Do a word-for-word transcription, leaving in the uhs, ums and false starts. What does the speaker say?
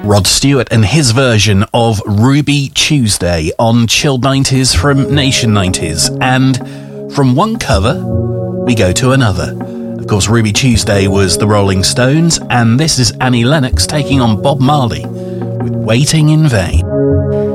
Rod Stewart and his version of Ruby Tuesday on Chilled nineties from Nation nineties. And from one cover, we go to another. Of course, Ruby Tuesday was the Rolling Stones, and this is Annie Lennox taking on Bob Marley with Waiting in Vain.